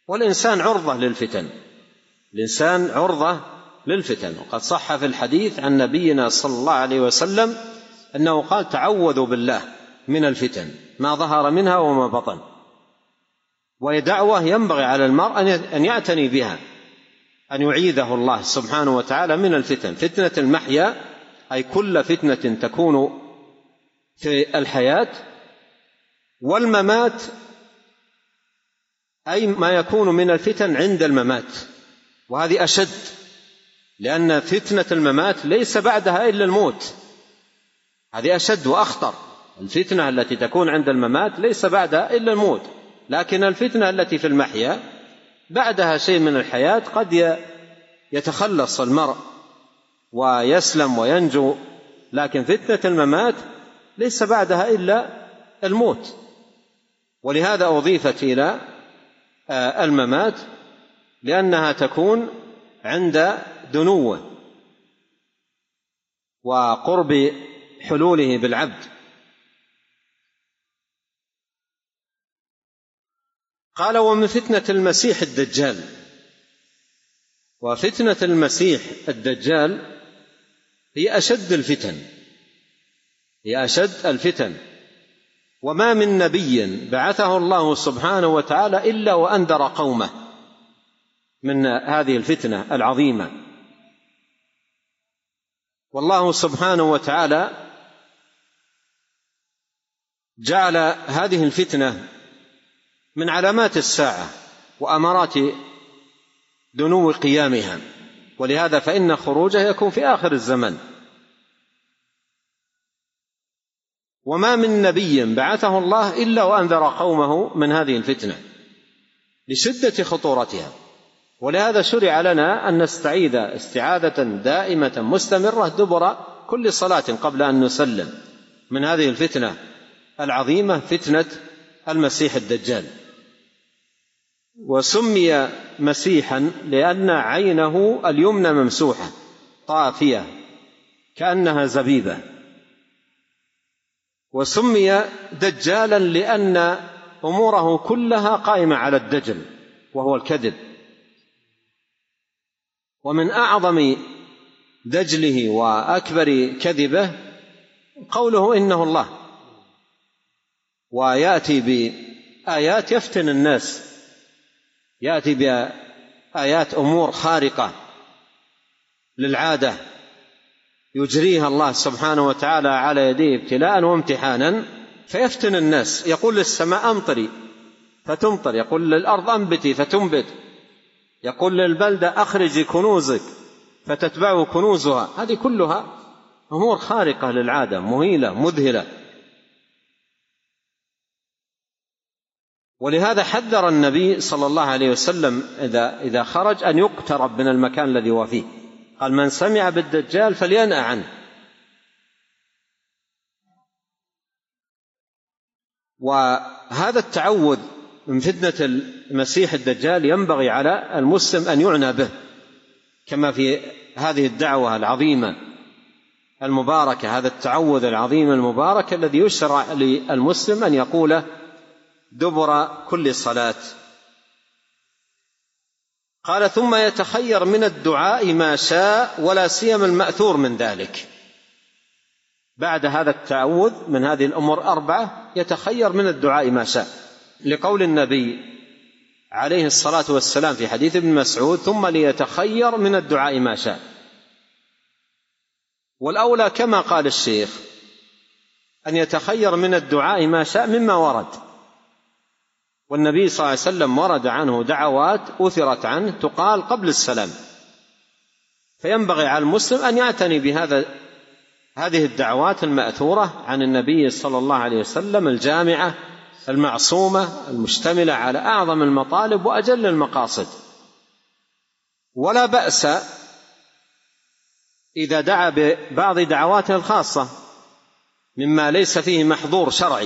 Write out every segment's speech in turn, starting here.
والإنسان عرضة للفتن، الإنسان عرضة للفتن. وقد صح في الحديث عن نبينا صلى الله عليه وسلم أنه قال: تعوذوا بالله من الفتن ما ظهر منها وما بطن. وهي دعوة ينبغي على المرء أن يعتني بها، أن يعيذه الله سبحانه وتعالى من الفتن. فتنة المحيا أي كل فتنة تكون في الحياة، والممات أي ما يكون من الفتن عند الممات، وهذه أشد، لأن فتنة الممات ليس بعدها إلا الموت، هذه أشد وأخطر. الفتنة التي تكون عند الممات ليس بعدها إلا الموت، لكن الفتنة التي في المحيا بعدها شيء من الحياة، قد يتخلص المرء ويسلم وينجو، لكن فتنة الممات ليس بعدها إلا الموت. ولهذا أضيفت إلى الممات، لأنها تكون عند دنوه وقرب حلوله بالعبد. قال: ومن فتنة المسيح الدجال. وفتنة المسيح الدجال هي أشد الفتن، هي أشد الفتن. وما من نبي بعثه الله سبحانه وتعالى إلا وأنذر قومه من هذه الفتنة العظيمة. والله سبحانه وتعالى جعل هذه الفتنة من علامات الساعة وأمارات دنو قيامها، ولهذا فإن خروجه يكون في آخر الزمن. وما من نبي بعثه الله إلا وأنذر قومه من هذه الفتنة لشدة خطورتها. ولهذا شرع لنا أن نستعيذ استعاذة دائمة مستمرة دبر كل صلاة قبل أن نسلم من هذه الفتنة العظيمة، فتنة المسيح الدجال. وسمي مسيحا لأن عينه اليمنى ممسوحة طافية كأنها زبيبة. وسمي دجالا لأن أموره كلها قائمة على الدجل وهو الكذب. ومن أعظم دجله وأكبر كذبه قوله إنه الله، ويأتي بآيات يفتن الناس، يأتي بآيات أمور خارقة للعادة يجريها الله سبحانه وتعالى على يديه ابتلاء وامتحانا فيفتن الناس. يقول للسماء أمطري فتمطر، يقول للأرض أنبتي فتنبت، يقول للبلدة أخرجي كنوزك فتتبع كنوزها. هذه كلها أمور خارقة للعادة، مهيلة مذهلة. ولهذا حذر النبي صلى الله عليه وسلم إذا خرج أن يقترب من المكان الذي هو فيه، قال: من سمع بالدجال فلينأ عنه. وهذا التعوذ من فتنة المسيح الدجال ينبغي على المسلم أن يعنى به، كما في هذه الدعوة العظيمة المباركة، هذا التعوذ العظيم المبارك الذي يشرع للمسلم أن يقوله دبر كل صلاة. قال: ثم يتخير من الدعاء ما شاء ولا سيما المأثور من ذلك. بعد هذا التعوذ من هذه الأمور أربعة يتخير من الدعاء ما شاء، لقول النبي عليه الصلاة والسلام في حديث ابن مسعود: ثم ليتخير من الدعاء ما شاء. والأولى كما قال الشيخ أن يتخير من الدعاء ما شاء مما ورد، والنبي صلى الله عليه وسلم ورد عنه دعوات أثرت عنه تقال قبل السلام، فينبغي على المسلم أن يعتني هذه الدعوات المأثورة عن النبي صلى الله عليه وسلم الجامعة المعصومة المشتملة على أعظم المطالب وأجل المقاصد. ولا بأس إذا دعا ببعض دعواته الخاصة مما ليس فيه محظور شرعي،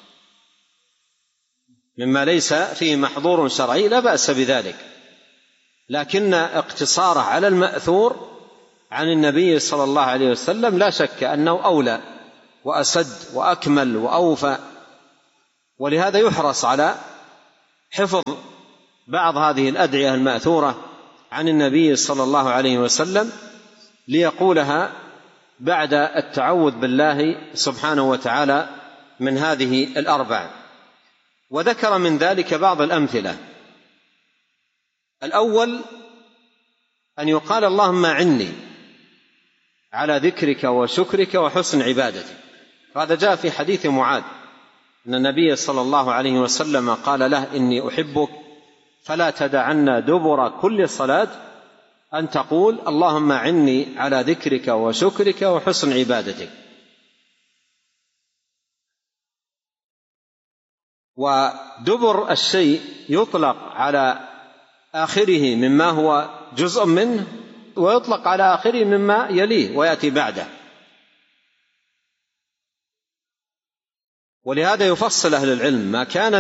مما ليس فيه محظور شرعي لا بأس بذلك، لكن اقتصاره على المأثور عن النبي صلى الله عليه وسلم لا شك أنه أولى وأسد وأكمل وأوفى. ولهذا يحرص على حفظ بعض هذه الأدعية المأثورة عن النبي صلى الله عليه وسلم ليقولها بعد التعوذ بالله سبحانه وتعالى من هذه الأربع. وذكر من ذلك بعض الأمثلة. الأول أن يقال اللهم أعني على ذكرك وشكرك وحسن عبادتك. هذا جاء في حديث معاذ أن النبي صلى الله عليه وسلم قال له إني أحبك فلا تدعن دبر كل صلاة أن تقول اللهم أعني على ذكرك وشكرك وحسن عبادتك. ودبر الشيء يطلق على آخره مما هو جزء منه، ويطلق على آخره مما يليه ويأتي بعده. ولهذا يفصل أهل العلم ما كان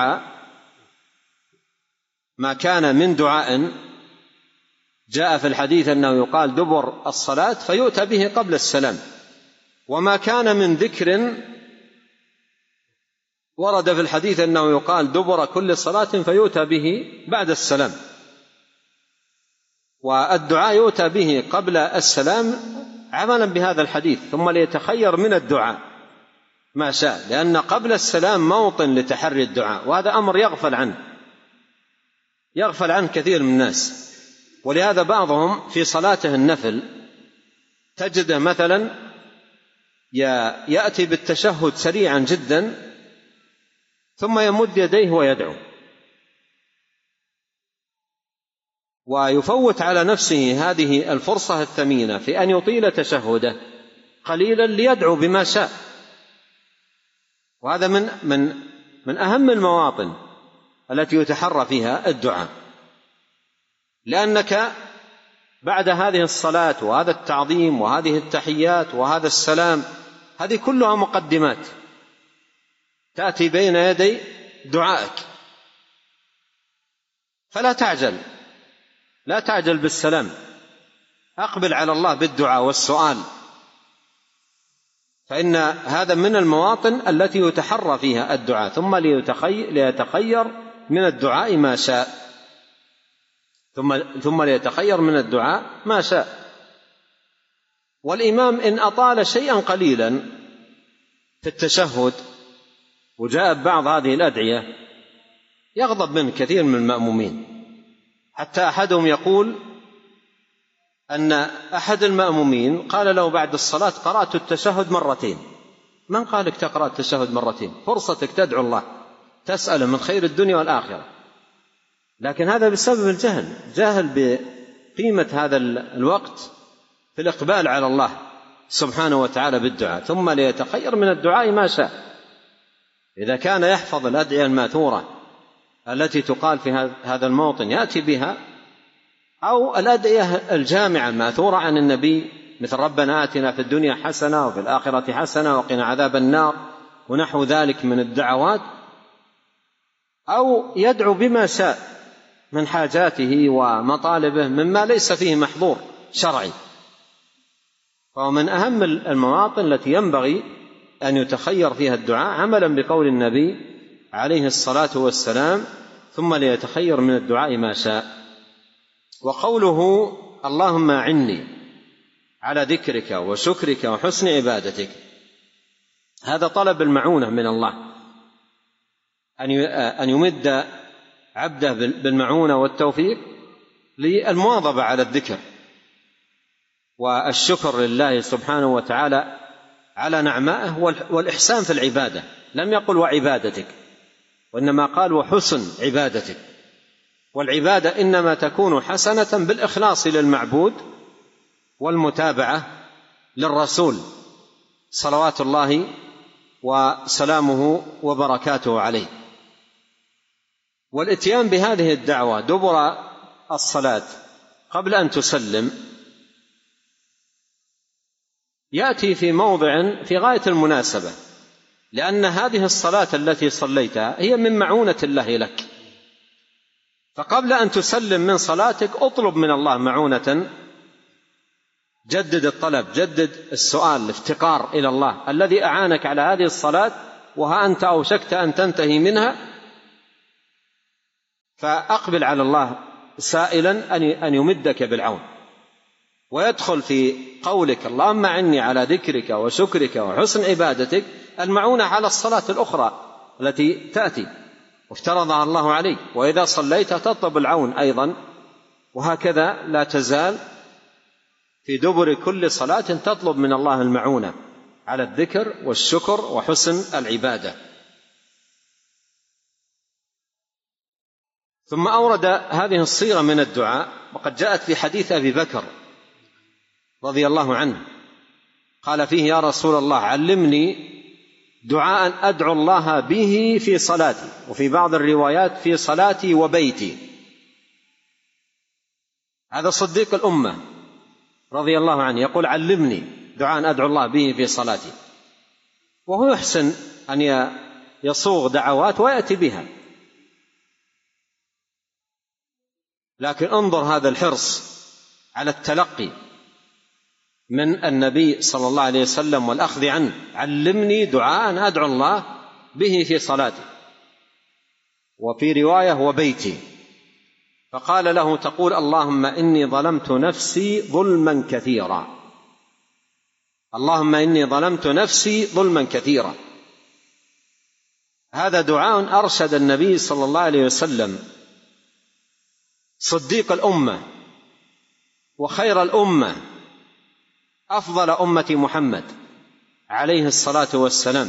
من دعاء جاء في الحديث أنه يقال دبر الصلاة فيؤتى به قبل السلام، وما كان من ذكر ورد في الحديث أنه يقال دبر كل صلاة فيؤتى به بعد السلام. والدعاء يؤتى به قبل السلام عملا بهذا الحديث، ثم ليتخير من الدعاء ما شاء، لأن قبل السلام موطن لتحري الدعاء، وهذا أمر يغفل عنه كثير من الناس. ولهذا بعضهم في صلاته النفل تجده مثلا يأتي بالتشهد سريعا جدا ثم يمد يديه ويدعو، ويفوت على نفسه هذه الفرصة الثمينة في أن يطيل تشهده قليلا ليدعو بما شاء. وهذا من أهم المواطن التي يتحرى فيها الدعاء، لأنك بعد هذه الصلاة وهذا التعظيم وهذه التحيات وهذا السلام هذه كلها مقدمات تأتي بين يدي دعائك، فلا تعجل، لا تعجل بالسلام، أقبل على الله بالدعاء والسؤال، فإن هذا من المواطن التي يتحرى فيها الدعاء، ثم ليتخير من الدعاء ما شاء، ثم ليتخير من الدعاء ما شاء. والإمام إن أطال شيئا قليلا في التشهد وجاء بعض هذه الأدعية يغضب منه كثير من المأمومين، حتى أحدهم يقول أن أحد المأمومين قال له بعد الصلاة قرأت التشهد مرتين. من قال لك تقرأ التشهد مرتين؟ فرصتك تدعو الله تسأله من خير الدنيا والآخرة، لكن هذا بسبب الجهل، جاهل بقيمة هذا الوقت في الإقبال على الله سبحانه وتعالى بالدعاء، ثم ليتخير من الدعاء ما شاء. إذا كان يحفظ الأدعية الماثورة التي تقال في هذا الموطن يأتي بها، أو الأدعية الجامعة الماثورة عن النبي مثل ربنا آتنا في الدنيا حسنة وفي الآخرة حسنة وقنا عذاب النار ونحو ذلك من الدعوات، أو يدعو بما شاء من حاجاته ومطالبه مما ليس فيه محظور شرعي. فهو من أهم المواطن التي ينبغي أن يتخير فيها الدعاء عملا بقول النبي عليه الصلاة والسلام ثم ليتخير من الدعاء ما شاء. وقوله اللهم أعني على ذكرك وشكرك وحسن عبادتك، هذا طلب المعونة من الله، أن يمد عبده بالمعونة والتوفيق للمواظبة على الذكر والشكر لله سبحانه وتعالى على نعمائه والإحسان في العبادة. لم يقل وعبادتك، وإنما قال وحسن عبادتك. والعبادة إنما تكون حسنة بالإخلاص للمعبود والمتابعة للرسول صلوات الله وسلامه وبركاته عليه. والإتيان بهذه الدعوة دبر الصلاة قبل أن تسلم يأتي في موضع في غاية المناسبة، لأن هذه الصلاة التي صليتها هي من معونة الله لك، فقبل أن تسلم من صلاتك اطلب من الله معونة، جدد الطلب، جدد السؤال، الافتقار إلى الله الذي أعانك على هذه الصلاة وها أنت أوشكت أن تنتهي منها، فأقبل على الله سائلا أن يمدك بالعون. ويدخل في قولك اللهم أعني على ذكرك وشكرك وحسن عبادتك المعونة على الصلاة الأخرى التي تأتي وافترضها الله عليك، وإذا صليت تطلب العون أيضا، وهكذا لا تزال في دبر كل صلاة تطلب من الله المعونة على الذكر والشكر وحسن العبادة. ثم أورد هذه الصيغة من الدعاء وقد جاءت في حديث أبي بكر رضي الله عنه، قال فيه يا رسول الله علمني دعاء أدعو الله به في صلاتي، وفي بعض الروايات في صلاتي وبيتي. هذا صديق الأمة رضي الله عنه يقول علمني دعاء أدعو الله به في صلاتي، وهو يحسن أن يصوغ دعوات ويأتي بها، لكن انظر هذا الحرص على التلقي من النبي صلى الله عليه وسلم والأخذ عنه. علمني دعاء أدعو الله به في صلاتي، وفي رواية وبيتي، فقال له تقول اللهم إني ظلمت نفسي ظلما كثيرا، اللهم إني ظلمت نفسي ظلما كثيرا. هذا دعاء أرشد النبي صلى الله عليه وسلم صديق الأمة وخير الأمة أفضل أمة محمد عليه الصلاة والسلام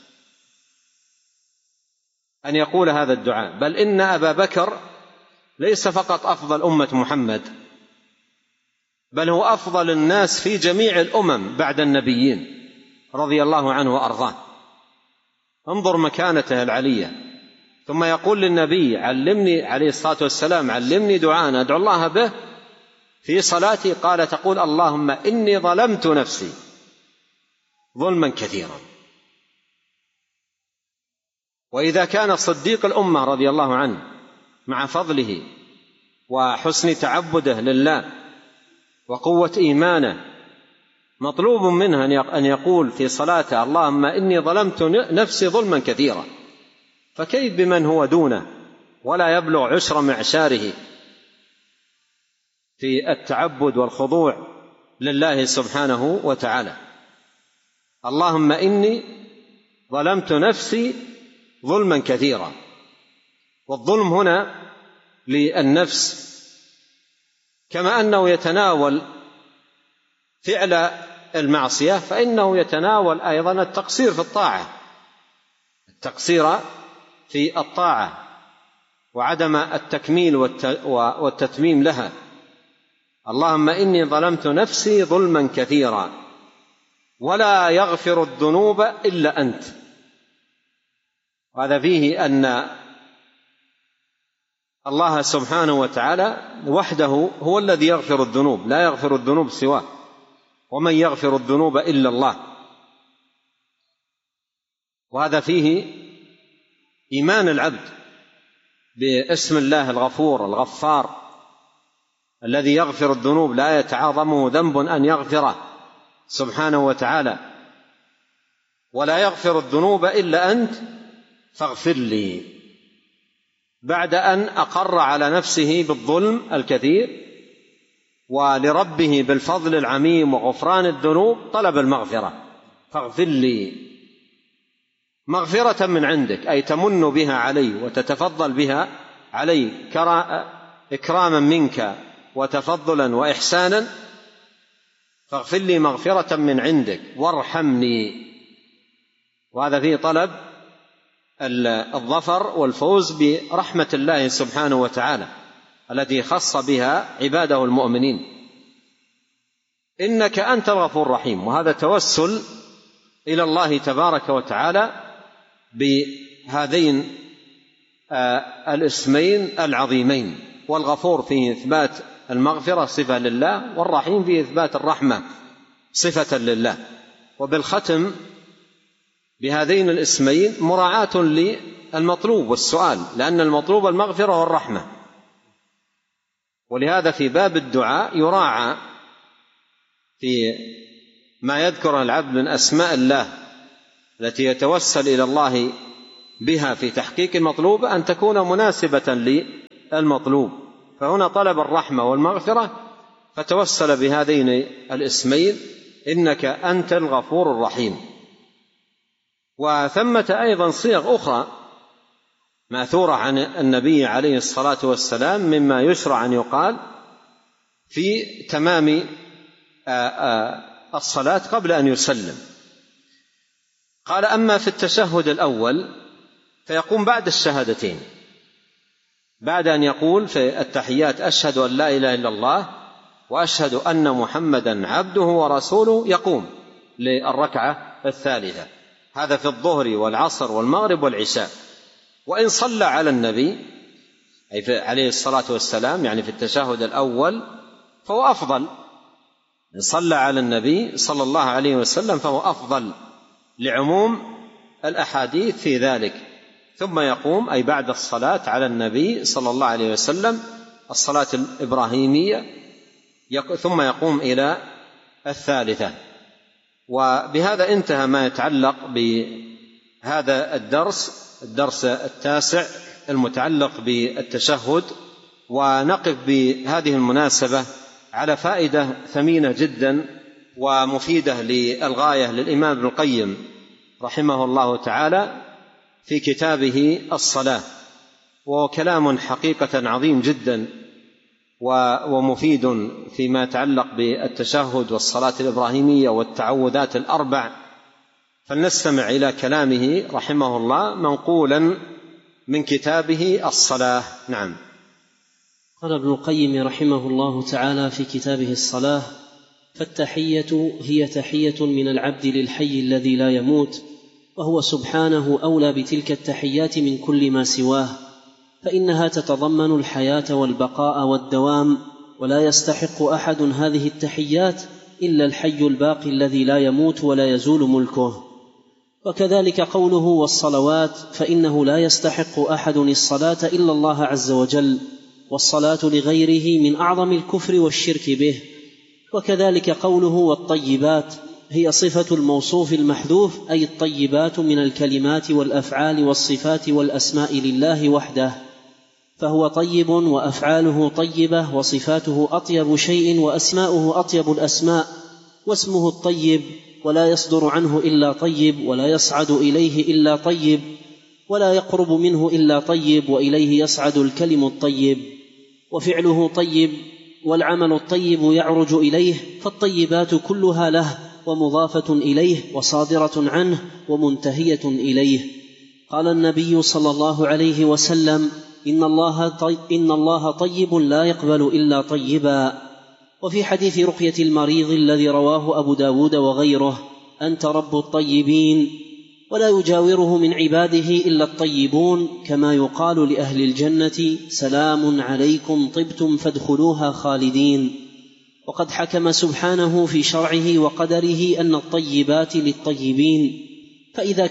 أن يقول هذا الدعاء، بل إن أبا بكر ليس فقط أفضل أمة محمد، بل هو أفضل الناس في جميع الأمم بعد النبيين رضي الله عنه وأرضاه. انظر مكانته العلية. ثم يقول للنبي علمني عليه الصلاة والسلام علمني دعاء أدعو الله به في صلاتي، قال تقول اللهم إني ظلمت نفسي ظلما كثيرا. وإذا كان صديق الأمة رضي الله عنه مع فضله وحسن تعبده لله وقوة إيمانه مطلوب منه أن يقول في صلاته اللهم إني ظلمت نفسي ظلما كثيرا، فكيف بمن هو دونه ولا يبلغ عشر معشاره في التعبد والخضوع لله سبحانه وتعالى. اللهم إني ظلمت نفسي ظلما كثيرا. والظلم هنا للنفس كما أنه يتناول فعل المعصية، فإنه يتناول أيضا التقصير في الطاعة، التقصير في الطاعة وعدم التكميل والتتميم لها. اللهم إني ظلمت نفسي ظلما كثيرا ولا يغفر الذنوب إلا أنت. وهذا فيه أن الله سبحانه وتعالى وحده هو الذي يغفر الذنوب، لا يغفر الذنوب سواه، ومن يغفر الذنوب إلا الله. وهذا فيه إيمان العبد باسم الله الغفور الغفار الذي يغفر الذنوب، لا يتعاظمه ذنب أن يغفره سبحانه وتعالى، ولا يغفر الذنوب إلا أنت فاغفر لي، بعد أن أقر على نفسه بالظلم الكثير ولربه بالفضل العميم وغفران الذنوب طلب المغفرة. فاغفر لي مغفرة من عندك، أي تمن بها علي وتتفضل بها علي إكراما منك وتفضلا وإحسانا. فاغفر لي مغفرة من عندك وارحمني. وهذا فيه طلب الظفر والفوز برحمة الله سبحانه وتعالى التي خص بها عباده المؤمنين. إنك أنت الغفور الرحيم. وهذا توسل إلى الله تبارك وتعالى بهذين الاسمين العظيمين. والغفور فيه إثبات المغفرة صفة لله، والرحيم فيه إثبات الرحمة صفة لله. وبالختم بهذين الاسمين مراعاة للمطلوب والسؤال، لأن المطلوب المغفرة والرحمة. ولهذا في باب الدعاء يراعى في ما يذكر العبد من أسماء الله التي يتوسل إلى الله بها في تحقيق المطلوب أن تكون مناسبة المطلوب، فهنا طلب الرحمة والمغفرة فتوسل بهذين الاسمين إنك أنت الغفور الرحيم. وثمة أيضا صيغ أخرى ماثورة عن النبي عليه الصلاة والسلام مما يشرع أن يقال في تمام الصلاة قبل أن يسلم. قال: أما في التشهد الأول فيقوم بعد الشهادتين، بعد أن يقول في التحيات أشهد أن لا إله إلا الله وأشهد أن محمدا عبده ورسوله، يقوم للركعة الثالثة. هذا في الظهر والعصر والمغرب والعشاء. وإن صلى على النبي أي عليه الصلاة والسلام يعني في التشهد الأول فهو أفضل، إن صلى على النبي صلى الله عليه وسلم فهو أفضل لعموم الأحاديث في ذلك. ثم يقوم أي بعد الصلاة على النبي صلى الله عليه وسلم الصلاة الإبراهيمية، ثم يقوم إلى الثالثة. وبهذا انتهى ما يتعلق بهذا الدرس التاسع المتعلق بالتشهد. ونقف بهذه المناسبة على فائدة ثمينة جدا ومفيدة للغاية للإمام ابن القيم رحمه الله تعالى في كتابه الصلاة، وهو كلام حقيقة عظيم جدا ومفيد فيما يتعلق بالتشهد والصلاة الإبراهيمية والتعوذات الأربع. فلنستمع إلى كلامه رحمه الله منقولا من كتابه الصلاة. نعم. قال ابن القيم رحمه الله تعالى في كتابه الصلاة: فالتحية هي تحية من العبد للحي الذي لا يموت، وهو سبحانه أولى بتلك التحيات من كل ما سواه، فإنها تتضمن الحياة والبقاء والدوام، ولا يستحق أحد هذه التحيات إلا الحي الباقي الذي لا يموت ولا يزول ملكه. وكذلك قوله والصلوات، فإنه لا يستحق أحد الصلاة إلا الله عز وجل، والصلاة لغيره من أعظم الكفر والشرك به. وكذلك قوله والطيبات، هي صفة الموصوف المحذوف، أي الطيبات من الكلمات والأفعال والصفات والأسماء لله وحده، فهو طيب وأفعاله طيبة وصفاته أطيب شيء وأسماؤه أطيب الأسماء، واسمه الطيب، ولا يصدر عنه إلا طيب، ولا يصعد إليه إلا طيب، ولا يقرب منه إلا طيب، وإليه يصعد الكلم الطيب، وفعله طيب، والعمل الطيب يعرج إليه، فالطيبات كلها له ومضافة إليه وصادرة عنه ومنتهية إليه. قال النبي صلى الله عليه وسلم: إن الله طيب لا يقبل إلا طيبا. وفي حديث رقية المريض الذي رواه أبو داود وغيره: أنت رب الطيبين، ولا يجاوره من عباده إلا الطيبون، كما يقال لأهل الجنة: سلام عليكم طبتم فادخلوها خالدين. وقد حكم سبحانه في شرعه وقدره أن الطيبات للطيبين، فإذا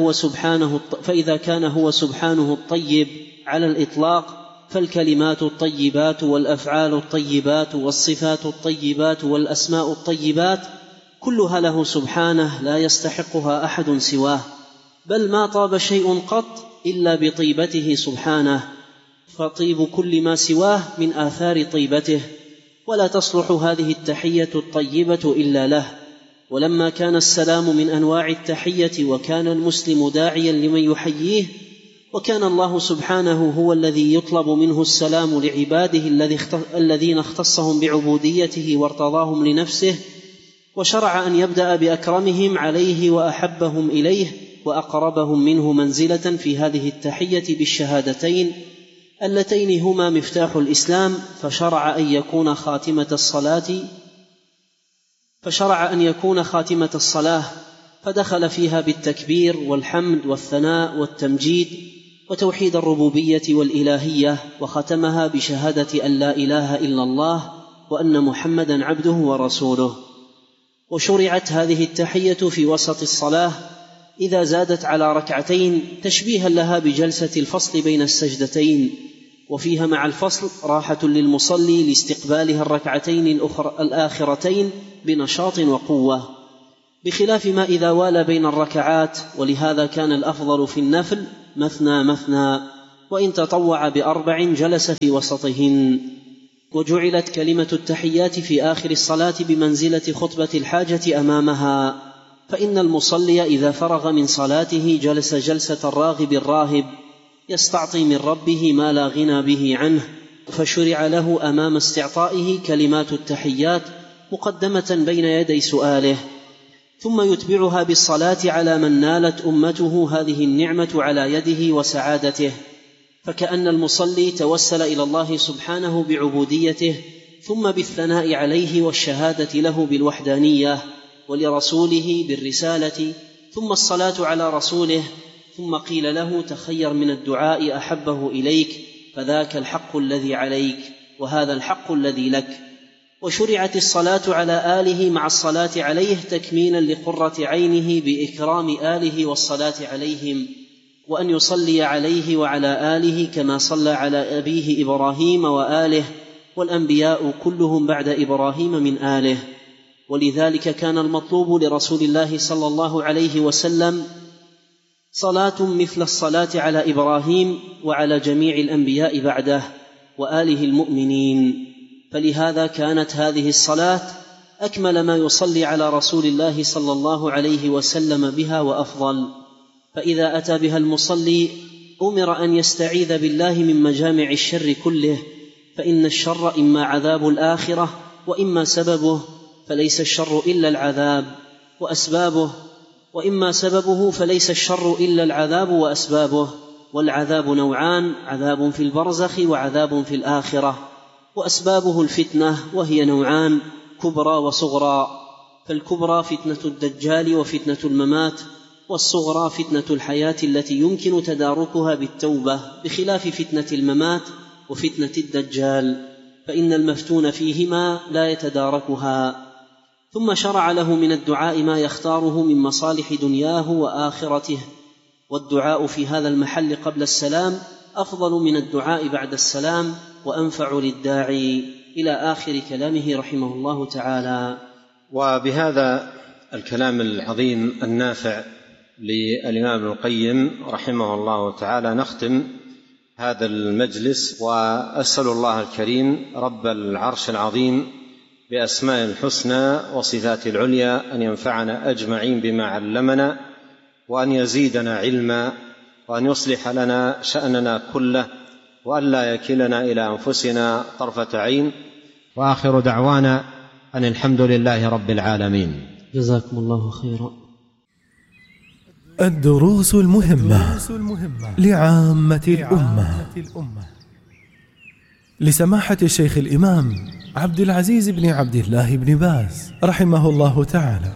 كان هو سبحانه الطيب على الإطلاق، فالكلمات الطيبات والأفعال الطيبات والصفات الطيبات والأسماء الطيبات كلها له سبحانه، لا يستحقها أحد سواه، بل ما طاب شيء قط إلا بطيبته سبحانه، فطيب كل ما سواه من آثار طيبته، ولا تصلح هذه التحية الطيبة إلا له. ولما كان السلام من أنواع التحية، وكان المسلم داعيا لمن يحييه، وكان الله سبحانه هو الذي يطلب منه السلام لعباده الذين اختصهم بعبوديته وارتضاهم لنفسه، وشرع أن يبدأ بأكرمهم عليه وأحبهم إليه وأقربهم منه منزلة في هذه التحية بالشهادتين اللتين هما مفتاح الإسلام، فشرع أن يكون خاتمة الصلاة، فدخل فيها بالتكبير والحمد والثناء والتمجيد وتوحيد الربوبية والإلهية، وختمها بشهادة أن لا إله إلا الله وأن محمدا عبده ورسوله. وشرعت هذه التحية في وسط الصلاة إذا زادت على ركعتين، تشبيها لها بجلسة الفصل بين السجدتين، وفيها مع الفصل راحة للمصلي لاستقبالها الركعتين الآخرتين بنشاط وقوة، بخلاف ما إذا والى بين الركعات. ولهذا كان الأفضل في النفل مثنى مثنى، وإن تطوع ب4 جلس في وسطهن. وجعلت كلمة التحيات في آخر الصلاة بمنزلة خطبة الحاجة أمامها، فإن المصلي إذا فرغ من صلاته جلس جلسة الراغب الراهب يستعطي من ربه ما لا غنى به عنه، فشرع له أمام استعطائه كلمات التحيات مقدمة بين يدي سؤاله، ثم يتبعها بالصلاة على من نالت أمته هذه النعمة على يده وسعادته، فكأن المصلي توسل إلى الله سبحانه بعبوديته، ثم بالثناء عليه والشهادة له بالوحدانية، ولرسوله بالرسالة، ثم الصلاة على رسوله، ثم قيل له تخير من الدعاء أحبه إليك، فذاك الحق الذي عليك وهذا الحق الذي لك. وشرعت الصلاة على آله مع الصلاة عليه تكميلا لقرة عينه بإكرام آله والصلاة عليهم، وأن يصلي عليه وعلى آله كما صلى على أبيه إبراهيم وآله، والأنبياء كلهم بعد إبراهيم من آله. ولذلك كان المطلوب لرسول الله صلى الله عليه وسلم صلاة مثل الصلاة على إبراهيم وعلى جميع الأنبياء بعده وآله المؤمنين، فلهذا كانت هذه الصلاة أكمل ما يصلي على رسول الله صلى الله عليه وسلم بها وأفضل. فإذا أتى بها المصلي أمر أن يستعيذ بالله من مجامع الشر كله، فإن الشر إما عذاب الآخرة وإما سببه، فليس الشر إلا العذاب وأسبابه، وإما سببه فليس الشر إلا العذاب وأسبابه. والعذاب نوعان: عذاب في البرزخ وعذاب في الآخرة، وأسبابه الفتنة وهي نوعان: كبرى وصغرى. فالكبرى فتنة الدجال وفتنة الممات، والصغرى فتنة الحياة التي يمكن تداركها بالتوبة، بخلاف فتنة الممات وفتنة الدجال، فإن المفتون فيهما لا يتداركها. ثم شرع له من الدعاء ما يختاره من مصالح دنياه وآخرته، والدعاء في هذا المحل قبل السلام أفضل من الدعاء بعد السلام وأنفع للداعي، إلى آخر كلامه رحمه الله تعالى. وبهذا الكلام العظيم النافع للإمام ابن القيم رحمه الله تعالى نختم هذا المجلس، وأسأل الله الكريم رب العرش العظيم بأسماء الحسنى وصفات العليا أن ينفعنا أجمعين بما علمنا، وأن يزيدنا علما، وأن يصلح لنا شأننا كله، وأن لا يكلنا إلى أنفسنا طرفة عين. وآخر دعوانا أن الحمد لله رب العالمين. جزاكم الله خيرا. الدروس المهمة لعامة الأمة، لسماحة الشيخ الإمام عبد العزيز بن عبد الله بن باز رحمه الله تعالى،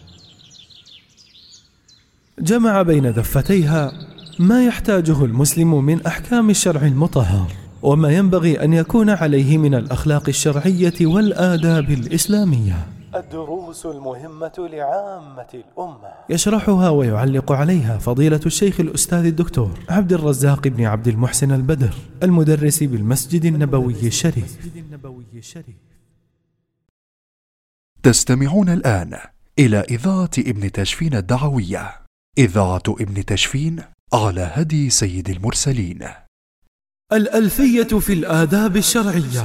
جمع بين دفتيها ما يحتاجه المسلم من أحكام الشرع المطهر، وما ينبغي أن يكون عليه من الأخلاق الشرعية والآداب الإسلامية. الدروس المهمة لعامة الأمة، يشرحها ويعلق عليها فضيلة الشيخ الأستاذ الدكتور عبد الرزاق بن عبد المحسن البدر، المدرس بالمسجد النبوي الشريف. تستمعون الآن إلى إذاعة ابن تشفين الدعوية، إذاعة ابن تشفين على هدي سيد المرسلين. الألفية في الآداب الشرعية.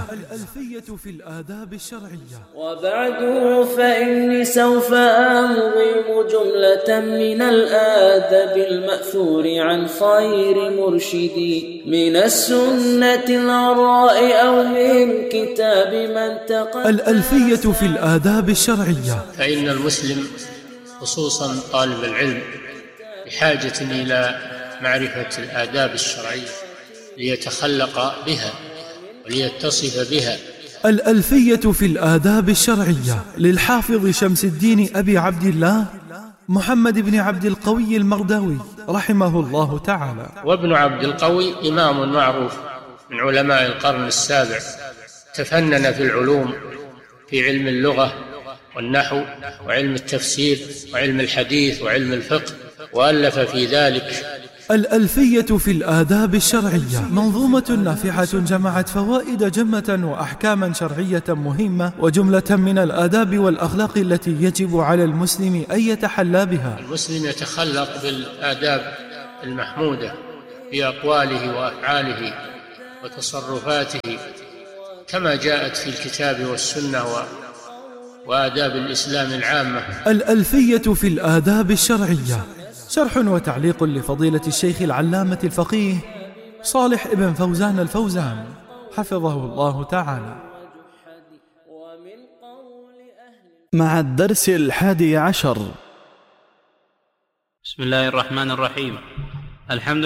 وبعد فإني سوف أنظم جملة من الآداب المأثور عن خير مرشدي، من السنة الغراء أو من كتاب من تقدم. الألفية في الآداب الشرعية. فإن المسلم خصوصا طالب العلم بحاجة إلى معرفة الآداب الشرعية ليتخلق بها وليتصف بها. الألفية في الآداب الشرعية للحافظ شمس الدين أبي عبد الله محمد بن عبد القوي المرداوي رحمه الله تعالى. وابن عبد القوي إمام معروف من علماء القرن السابع، تفنن في العلوم، في علم اللغة والنحو وعلم التفسير وعلم الحديث وعلم الفقه، وألف في ذلك. الألفية في الآداب الشرعية منظومة نافعة جمعت فوائد جمة وأحكاما شرعية مهمة، وجملة من الآداب والأخلاق التي يجب على المسلم أن يتحلى بها. المسلم يتخلق بالآداب المحمودة في أقواله وأفعاله وتصرفاته كما جاءت في الكتاب والسنة وآداب الإسلام العامة. الألفية في الآداب الشرعية، شرح وتعليق لفضيلة الشيخ العلامة الفقيه صالح ابن فوزان الفوزان حفظه الله تعالى. مع الدرس 11. بسم الله الرحمن الرحيم. الحمد